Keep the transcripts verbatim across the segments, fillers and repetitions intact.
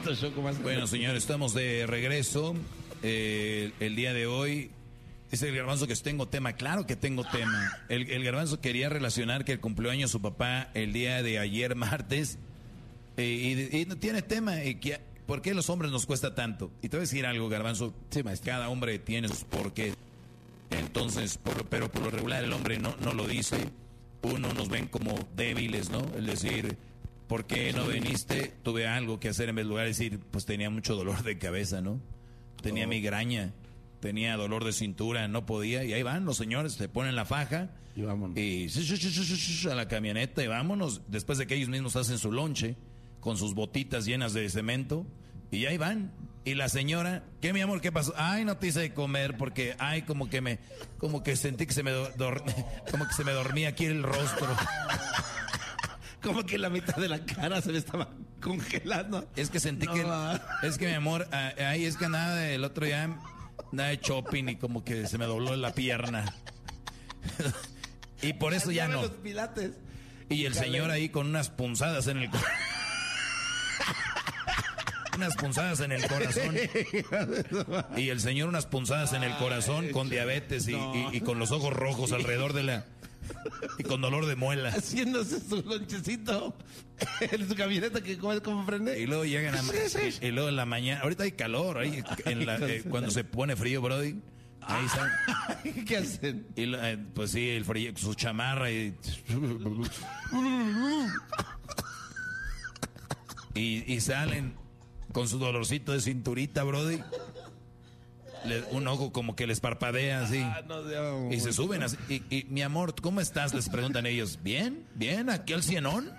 Tanto Choco más. Bueno, señores, estamos de regreso. Eh, el día de hoy dice el Garbanzo que tengo tema. Claro que tengo tema. El, el Garbanzo quería relacionar que el cumpleaños de su papá el día de ayer, martes, eh, y, y no tiene tema. Y que, ¿por qué los hombres nos cuesta tanto? Y te voy a decir algo, Garbanzo. Sí, maestro. Cada hombre tiene sus porqués. Entonces, por, pero por lo regular el hombre no, no lo dice. Uno nos ven como débiles, ¿no? Es decir, ¿por qué no viniste? Tuve algo que hacer en vez de lugar de decir, pues tenía mucho dolor de cabeza, ¿no? Tenía oh. migraña, tenía dolor de cintura, no podía. Y ahí van los señores, se ponen la faja y vámonos. Y a la camioneta y vámonos. Después de que ellos mismos hacen su lonche con sus botitas llenas de cemento. Y ahí van. Y la señora, ¿qué, mi amor? ¿Qué pasó? Ay, no te hice de comer porque, ay, como que me, como que sentí que se me, do, dor, como que se me dormía aquí el rostro. Como que la mitad de la cara se me estaba congelando. Es que sentí no, que, va. es que mi amor, ay, es que nada, el otro día, nada de shopping y como que se me dobló la pierna. Y por eso ya no. Los pilates. Y el Calé. señor ahí con unas punzadas en el corazón. Unas punzadas en el corazón. Y el señor unas punzadas en el corazón con diabetes y, no. y, y con los ojos rojos alrededor de la... Y con dolor de muela. Haciéndose su lonchecito en su camioneta que como, como prende. Y luego llegan a... y, y luego en la mañana... Ahorita hay calor. Ahí en la, eh, cuando se pone frío, brody. Ahí están. ¿Qué hacen? Y, eh, pues sí, el frío, su chamarra y... y, y salen... Con su dolorcito de cinturita, brody. Le, un ojo como que les parpadea así. Ah, no, Dios, y se suben así. Y, y, mi amor, ¿cómo estás? Les preguntan ellos. ¿Bien? ¿Bien? ¿Aquí al cienón?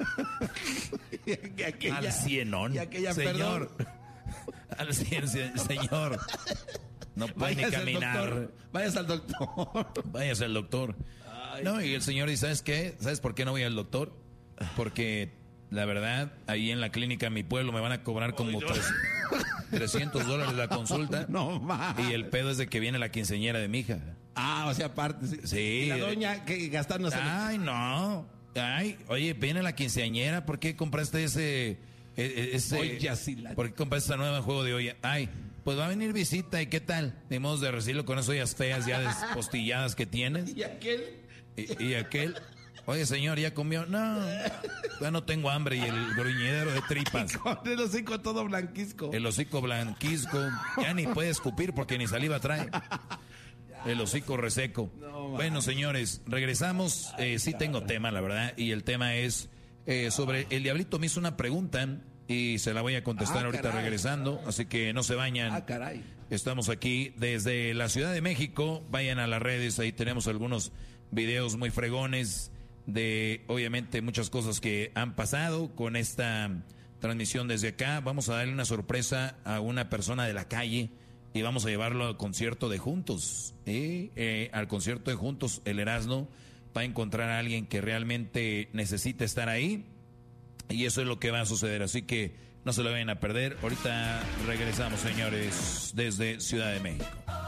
y aquella, al cienón. Y aquella, señor. Al cien, señor. No puede ni caminar. Váyase al doctor. Váyase al doctor. Ay, no, y el señor dice, ¿sabes qué? ¿Sabes por qué no voy al doctor? Porque... La verdad, ahí en la clínica en mi pueblo me van a cobrar como oh, trescientos dólares la consulta. No más. Y el pedo es de que viene la quinceañera de mi hija. Ah, o sea, aparte. Sí. sí. Y la doña que gastándose. Ay, no. Ay, oye, viene la quinceañera. ¿Por qué compraste ese. ese Oye, sí la... ¿Por qué compraste ese nuevo juego de olla? Ay, pues va a venir visita. ¿Y qué tal? Ni modo de recibirlo con esas ollas feas ya despostilladas que tienes. ¿Y aquel? Y, y aquel. Oye, señor, ¿ya comió? No, ya no tengo hambre. Y el gruñidero de tripas. Y con el hocico todo blanquisco. El hocico blanquisco. Ya ni puede escupir porque ni saliva trae. El hocico reseco. No, bueno, señores, regresamos. Eh, sí tengo tema, la verdad. Y el tema es eh, sobre... El Diablito me hizo una pregunta y se la voy a contestar ah, ahorita caray. regresando. Así que no se vayan. Ah, caray. Estamos aquí desde la Ciudad de México. Vayan a las redes. Ahí tenemos algunos videos muy fregones de obviamente muchas cosas que han pasado con esta transmisión desde acá. Vamos a darle una sorpresa a una persona de la calle y vamos a llevarlo al concierto de Juntos. ¿eh? Eh, al concierto de Juntos, el Erasmo va a encontrar a alguien que realmente necesita estar ahí y eso es lo que va a suceder. Así que no se lo vayan a perder. Ahorita regresamos, señores, desde Ciudad de México.